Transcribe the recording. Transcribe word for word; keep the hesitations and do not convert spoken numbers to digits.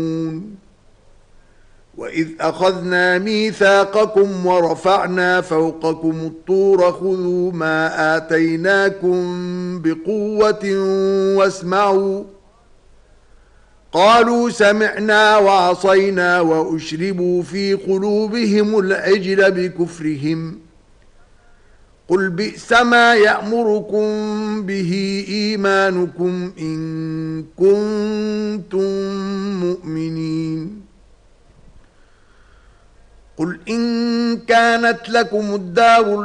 وَإِذْ أَخَذْنَا مِيثَاقَكُمْ وَرَفَعْنَا فَوْقَكُمُ الطُّورَ خُذُوا مَا آتَيْنَاكُمْ بِقُوَّةٍ وَاسْمَعُوا قَالُوا سَمِعْنَا وَعَصَيْنَا وَأُشْرِبُوا فِي قُلُوبِهِمُ الْعِجْلَ بِكُفْرِهِمْ قُلْ بِئْسَ مَا يَأْمُرُكُمْ بِهِ إِيمَانُكُمْ إِن كُنتُم مُّؤْمِنِينَ قُلْ إِن كَانَتْ لَكُمُ الدَّارُ